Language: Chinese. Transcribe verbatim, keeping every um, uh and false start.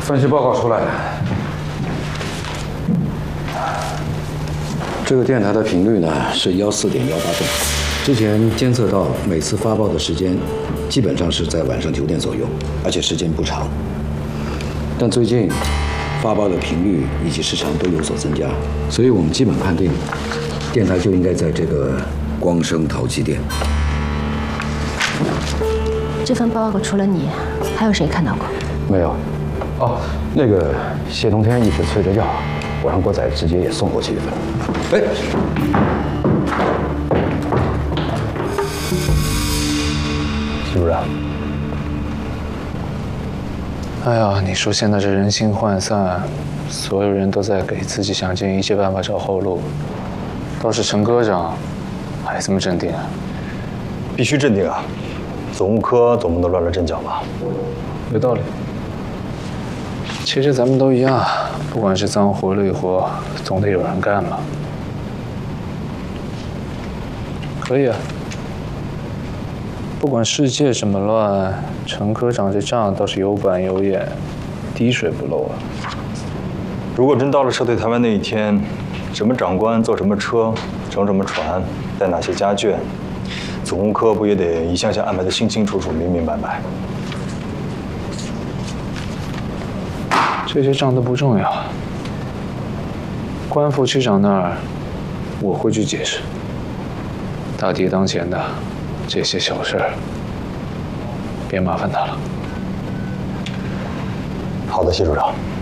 分析报告出来了，这个电台的频率呢是幺四点幺八栋，之前监测到每次发报的时间基本上是在晚上九点左右，而且时间不长。但最近发报的频率以及时长都有所增加，所以我们基本判定电台就应该在这个光生陶器店。 这份报告除了你，还有谁看到过？ 没有。哦，那个谢冬天一直催着要，我让郭仔直接也送过去一份。哎，是不是啊？ 哎呀，你说现在这人心涣散，所有人都在给自己想尽一切办法找后路，倒是陈科长还这么镇定啊？ 必须镇定啊！总务科总不能乱了阵脚吧？ 有道理。其实咱们都一样，不管是脏活累活，总得有人干嘛。可以啊。不管世界怎么乱，陈科长这账倒是有板有眼，滴水不漏啊。 如果真到了撤退台湾那一天，什么长官坐什么车，乘什么船，带哪些家眷，总务科不也得一项项安排得清清楚楚、明明白白？ 这些账都不重要，关副区长那儿我会去解释。大敌当前的这些小事儿，别麻烦他了。 好的，谢处长。